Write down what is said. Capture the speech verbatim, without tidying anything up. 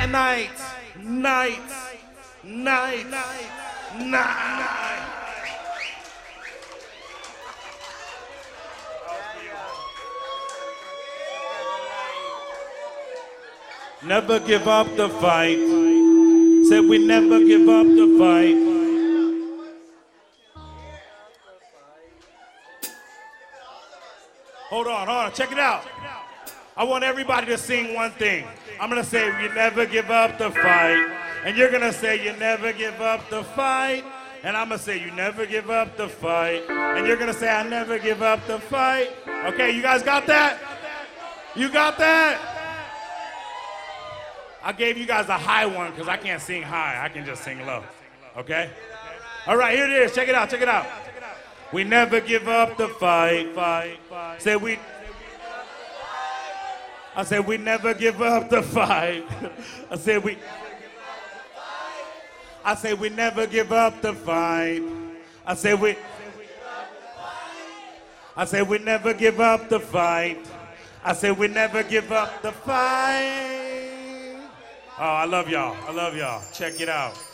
night, night, night, night. Never give up the fight. Said we never give up the fight. Hold on, hold on, check it out. I want everybody to sing one thing. I'm gonna say, you never give up the fight. And you're gonna say, you never give up the fight. And I'm gonna say, you never give up the fight. And you're gonna say, I never give up the fight. Okay, you guys got that? You got that? I gave you guys a high one because I can't sing high. I can just sing low. Okay? All right, here it is. Check it out, check it out. We never give up the fight, fight, fight. Say we... I said we never give up the fight. I said we... I said we never give up the fight. I said we... I said we never give up the fight. I said we never give up the fight. Oh, I love y'all. I love y'all. Check it out.